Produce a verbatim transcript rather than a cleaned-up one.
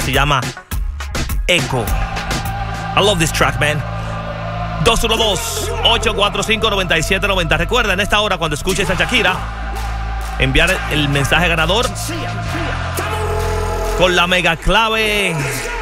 se llama Echo. I love this track, man. dos uno dos, ocho cuatro cinco, nueve siete nueve cero. Recuerda, en esta hora, cuando escuches a Shakira, enviar el mensaje ganador con la mega clave